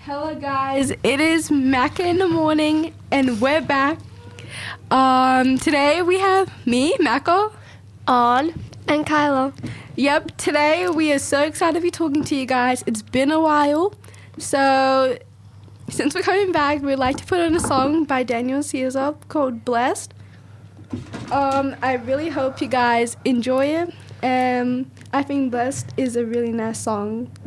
Hello guys, it is Macca in the morning and we're back. Today we have me, Macca, On and Kylo. Yep, today we are so excited to be talking to you guys. It's been a while. So since we're coming back, we'd like to put on a song by Daniel Caesar called Blessed. I really hope you guys enjoy it. I think Blessed is a really nice song.